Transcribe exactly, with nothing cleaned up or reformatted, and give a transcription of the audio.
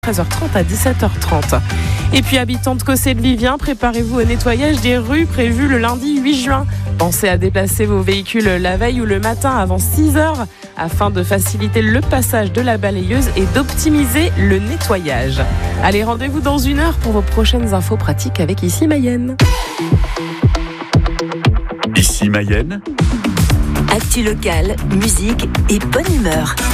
treize heures trente à dix-sept heures trente. Et puis, habitants de Cossé-de-Vivien, préparez-vous au nettoyage des rues prévu le lundi huit juin. Pensez à déplacer vos véhicules la veille ou le matin avant six heures afin de faciliter le passage de la balayeuse et d'optimiser le nettoyage. Allez, rendez-vous dans une heure pour vos prochaines infos pratiques avec Ici Mayenne. Ici Mayenne. Actu locale, musique et bonne humeur.